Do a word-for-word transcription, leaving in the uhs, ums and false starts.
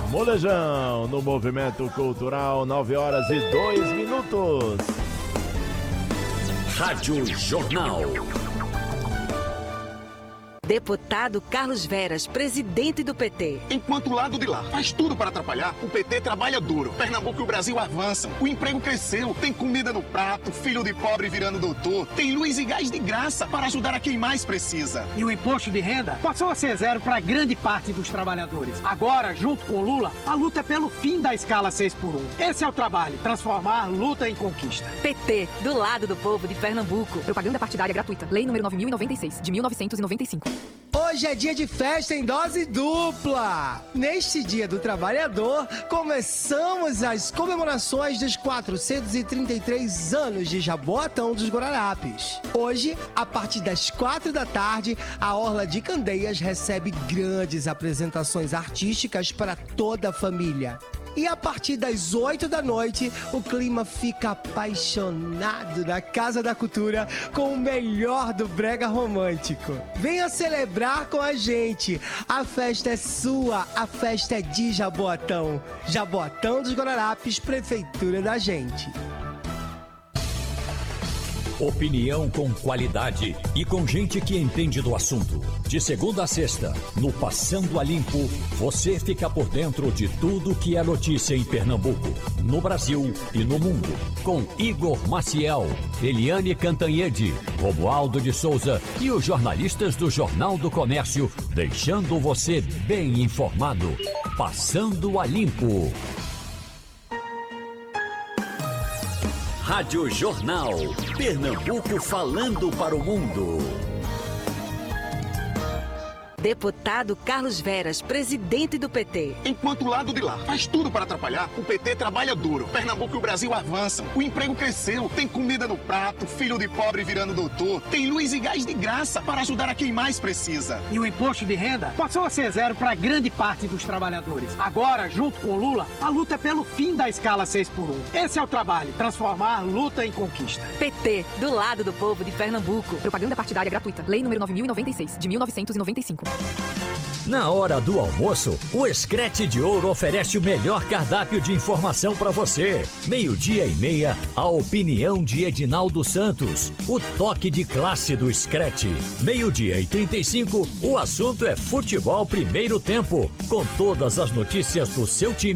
Molejão, no Movimento Cultural, nove horas e dois minutos. Rádio Jornal. Deputado Carlos Veras, presidente do P T. Enquanto o lado de lá faz tudo para atrapalhar, o P T trabalha duro. Pernambuco e o Brasil avançam. O emprego cresceu, tem comida no prato, filho de pobre virando doutor, tem luz e gás de graça para ajudar a quem mais precisa. E o imposto de renda passou a ser zero para grande parte dos trabalhadores. Agora, junto com o Lula, a luta é pelo fim da escala seis por um. Esse é o trabalho, transformar luta em conquista. P T, do lado do povo de Pernambuco. Propaganda partidária gratuita. Lei número nove mil e noventa e seis, de mil novecentos e noventa e cinco. Hoje é dia de festa em dose dupla. Neste Dia do Trabalhador, começamos as comemorações dos quatrocentos e trinta e três anos de Jaboatão dos Guararapes. Hoje, a partir das quatro da tarde, a Orla de Candeias recebe grandes apresentações artísticas para toda a família. E a partir das oito da noite, o clima fica apaixonado na Casa da Cultura com o melhor do brega romântico. Venha celebrar com a gente. A festa é sua, a festa é de Jaboatão. Jaboatão dos Guararapes, Prefeitura da gente. Opinião com qualidade e com gente que entende do assunto. De segunda a sexta, no Passando a Limpo, você fica por dentro de tudo que é notícia em Pernambuco, no Brasil e no mundo. Com Igor Maciel, Eliane Cantanhede, Romualdo de Souza e os jornalistas do Jornal do Comércio, deixando você bem informado. Passando a Limpo. Rádio Jornal. Pernambuco falando para o mundo. Deputado Carlos Veras, presidente do P T. Enquanto o lado de lá faz tudo para atrapalhar, o P T trabalha duro. Pernambuco e o Brasil avançam. O emprego cresceu, tem comida no prato, filho de pobre virando doutor, tem luz e gás de graça para ajudar a quem mais precisa. E o imposto de renda passou a ser zero para grande parte dos trabalhadores. Agora, junto com o Lula, a luta é pelo fim da escala seis por um. Esse é o trabalho, transformar luta em conquista. P T, do lado do povo de Pernambuco. Propaganda partidária gratuita. Lei número nove mil e noventa e seis, de mil novecentos e noventa e cinco. Na hora do almoço, o Screte de Ouro oferece o melhor cardápio de informação para você. Meio-dia e meia, a opinião de Edinaldo Santos. O toque de classe do Screte. Meio-dia e trinta e cinco, o assunto é futebol primeiro tempo. Com todas as notícias do seu time.